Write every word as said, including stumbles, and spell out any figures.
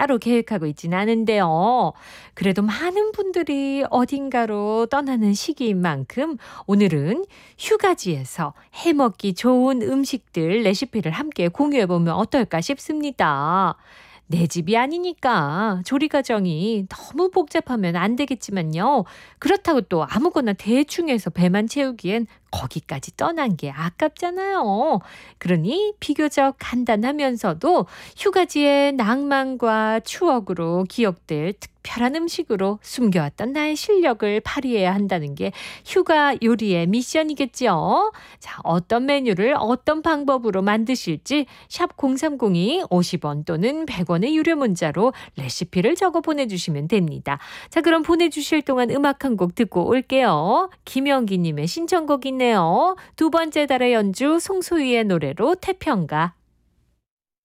따로 계획하고 있진 않은데요. 그래도 많은 분들이 어딘가로 떠나는 시기인 만큼 오늘은 휴가지에서 해먹기 좋은 음식들 레시피를 함께 공유해보면 어떨까 싶습니다. 내 집이 아니니까 조리 과정이 너무 복잡하면 안 되겠지만요. 그렇다고 또 아무거나 대충 해서 배만 채우기엔 거기까지 떠난 게 아깝잖아요. 그러니 비교적 간단하면서도 휴가지의 낭만과 추억으로 기억될 특별한 음식으로 숨겨왔던 나의 실력을 발휘해야 한다는 게 휴가 요리의 미션이겠죠. 자, 어떤 메뉴를 어떤 방법으로 만드실지 샵 공삼공이 오십 원 또는 백 원의 유료 문자로 레시피를 적어 보내주시면 됩니다. 자, 그럼 보내주실 동안 음악 한 곡 듣고 올게요. 김영기님의 신청곡이네요. 두 번째 달의 연주 송소희의 노래로 태평가.